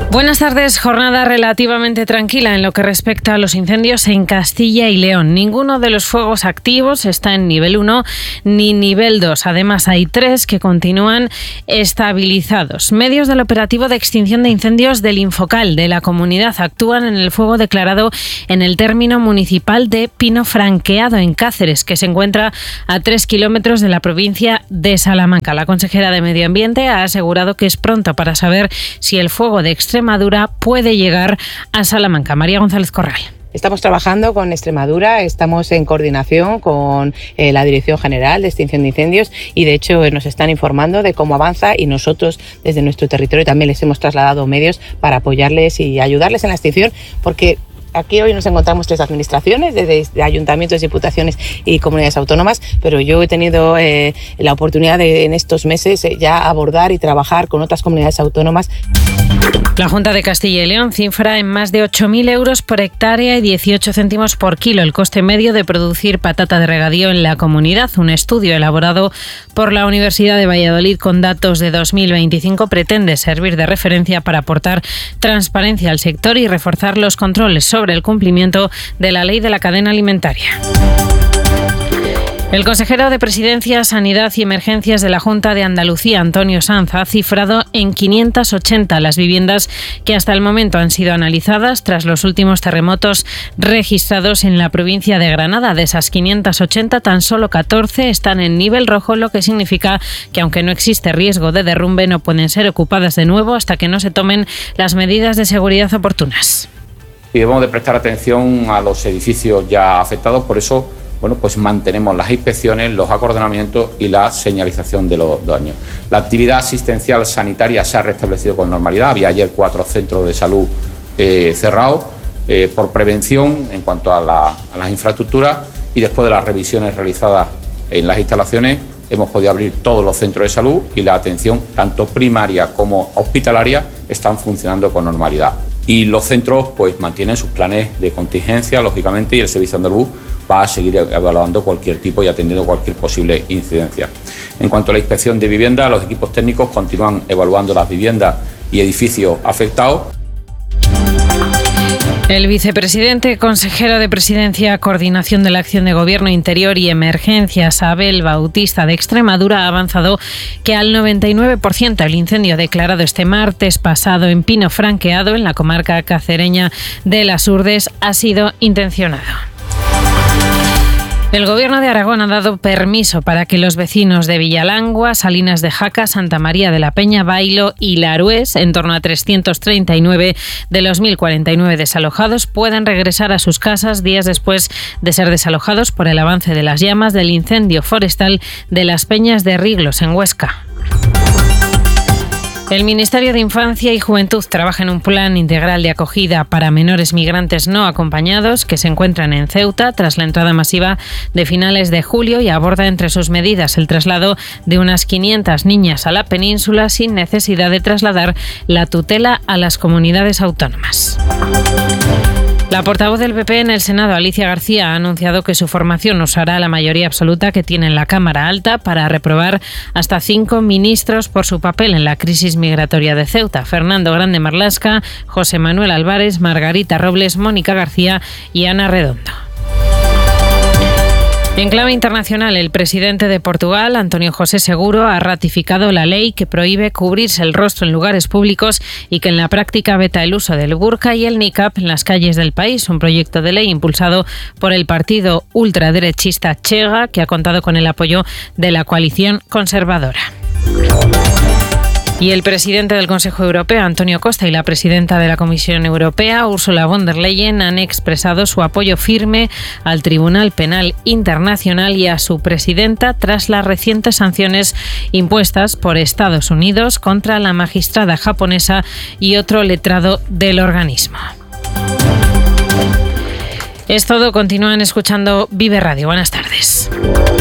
Buenas tardes. Jornada relativamente tranquila en lo que respecta a los incendios en Castilla y León. Ninguno de los fuegos activos está en nivel 1 ni nivel 2. Además, hay 3 que continúan estabilizados. Medios del operativo de extinción de incendios del Infocal de la comunidad actúan en el fuego declarado en el término municipal de Pino Franqueado, en Cáceres, que se encuentra a 3 kilómetros de la provincia de Salamanca. La consejera de Medio Ambiente ha asegurado que es pronto para saber si el fuego de Extremadura puede llegar a Salamanca. María González Corral. Estamos trabajando con Extremadura, estamos en coordinación con la Dirección General de Extinción de Incendios y de hecho nos están informando de cómo avanza y nosotros desde nuestro territorio también les hemos trasladado medios para apoyarles y ayudarles en la extinción, porque aquí hoy nos encontramos 3 administraciones, desde ayuntamientos, diputaciones y comunidades autónomas, pero yo he tenido la oportunidad de en estos meses ya abordar y trabajar con otras comunidades autónomas. La Junta de Castilla y León cifra en más de 8.000 euros por hectárea y 18 céntimos por kilo el coste medio de producir patata de regadío en la comunidad. Un estudio elaborado por la Universidad de Valladolid con datos de 2025 pretende servir de referencia para aportar transparencia al sector y reforzar los controles sobre el cumplimiento de la ley de la cadena alimentaria. El consejero de Presidencia, Sanidad y Emergencias de la Junta de Andalucía, Antonio Sanz, ha cifrado en 580 las viviendas que hasta el momento han sido analizadas tras los últimos terremotos registrados en la provincia de Granada. De esas 580, tan solo 14 están en nivel rojo, lo que significa que aunque no existe riesgo de derrumbe, no pueden ser ocupadas de nuevo hasta que no se tomen las medidas de seguridad oportunas. Y debemos de prestar atención a los edificios ya afectados, por eso pues mantenemos las inspecciones, los acordonamientos y la señalización de los daños. La actividad asistencial sanitaria se ha restablecido con normalidad. Había ayer 4 centros de salud cerrados por prevención en cuanto a las infraestructuras, y después de las revisiones realizadas en las instalaciones hemos podido abrir todos los centros de salud y la atención tanto primaria como hospitalaria están funcionando con normalidad. Y los centros mantienen sus planes de contingencia, lógicamente, y el Servicio Andaluz va a seguir evaluando cualquier tipo y atendiendo cualquier posible incidencia. En cuanto a la inspección de vivienda, los equipos técnicos continúan evaluando las viviendas y edificios afectados. El vicepresidente, consejero de Presidencia, Coordinación de la Acción de Gobierno, Interior y Emergencias, Abel Bautista, de Extremadura, ha avanzado que al 99% el incendio declarado este martes pasado en Pino Franqueado, en la comarca cacereña de Las Urdes, ha sido intencionado. El Gobierno de Aragón ha dado permiso para que los vecinos de Villalangua, Salinas de Jaca, Santa María de la Peña, Bailo y Larués, en torno a 339 de los 1.049 desalojados, puedan regresar a sus casas días después de ser desalojados por el avance de las llamas del incendio forestal de las Peñas de Riglos, en Huesca. El Ministerio de Infancia y Juventud trabaja en un plan integral de acogida para menores migrantes no acompañados que se encuentran en Ceuta tras la entrada masiva de finales de julio, y aborda entre sus medidas el traslado de unas 500 niñas a la península sin necesidad de trasladar la tutela a las comunidades autónomas. La portavoz del PP en el Senado, Alicia García, ha anunciado que su formación usará la mayoría absoluta que tiene en la Cámara Alta para reprobar hasta 5 ministros por su papel en la crisis migratoria de Ceuta: Fernando Grande Marlasca, José Manuel Álvarez, Margarita Robles, Mónica García y Ana Redondo. En clave internacional, el presidente de Portugal, António José Seguro, ha ratificado la ley que prohíbe cubrirse el rostro en lugares públicos y que en la práctica veta el uso del burka y el niqab en las calles del país. Un proyecto de ley impulsado por el partido ultraderechista Chega, que ha contado con el apoyo de la coalición conservadora. Y el presidente del Consejo Europeo, Antonio Costa, y la presidenta de la Comisión Europea, Ursula von der Leyen, han expresado su apoyo firme al Tribunal Penal Internacional y a su presidenta tras las recientes sanciones impuestas por Estados Unidos contra la magistrada japonesa y otro letrado del organismo. Es todo. Continúan escuchando Vive Radio. Buenas tardes.